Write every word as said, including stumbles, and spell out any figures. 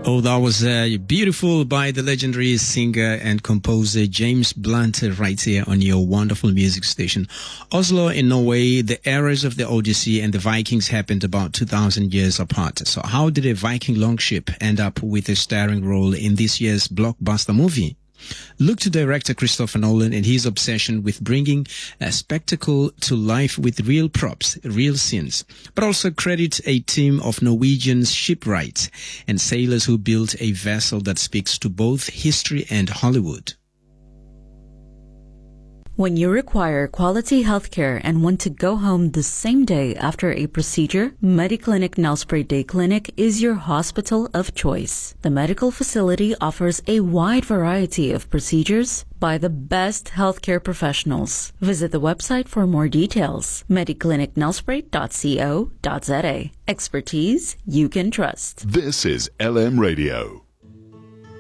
Oh, that was uh, beautiful by the legendary singer and composer James Blunt right here on your wonderful music station. Oslo in Norway, the eras of the Odyssey and the Vikings happened about two thousand years apart. So how did a Viking longship end up with a starring role in this year's blockbuster movie? Look to director Christopher Nolan and his obsession with bringing a spectacle to life with real props, real scenes, but also credit a team of Norwegian shipwrights and sailors who built a vessel that speaks to both history and Hollywood. When you require quality healthcare and want to go home the same day after a procedure, Mediclinic Nelsprey Day Clinic is your hospital of choice. The medical facility offers a wide variety of procedures by the best healthcare professionals. Visit the website for more details, mediclinic nelsprey dot co dot za. Expertise you can trust. This is L M Radio.